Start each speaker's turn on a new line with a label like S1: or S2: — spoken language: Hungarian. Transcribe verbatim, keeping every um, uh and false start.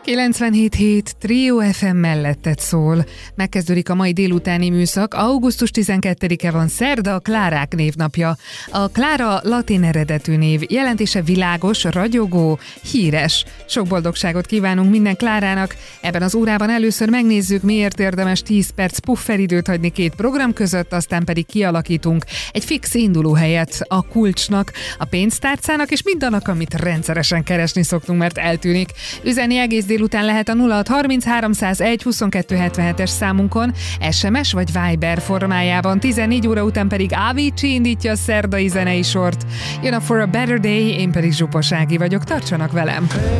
S1: kilencvenhét hét Trio ef em melletted szól. Megkezdődik a mai délutáni műszak. augusztus tizenkettedike van, szerda, a Klárák névnapja. A Klára latin eredetű név, jelentése világos, ragyogó, híres. Sok boldogságot kívánunk minden Klárának. Ebben az órában először megnézzük, miért érdemes tíz perc pufferidőt hagyni két program között, aztán pedig kialakítunk egy fix indulóhelyet a kulcsnak, a pénztárcának és mindannak, amit rendszeresen keresni szoktunk, mert eltűnik. Üzenni egész délután lehet a nulla hat harminc háromszázegy huszonkettő hetvenhetes számunkon, es em es vagy Viber formájában. tizennégy óra után pedig Avicii indítja a szerdai zenei sort. Jön a For a Better Day, én pedig Zsupas Ági vagyok, tartsanak velem!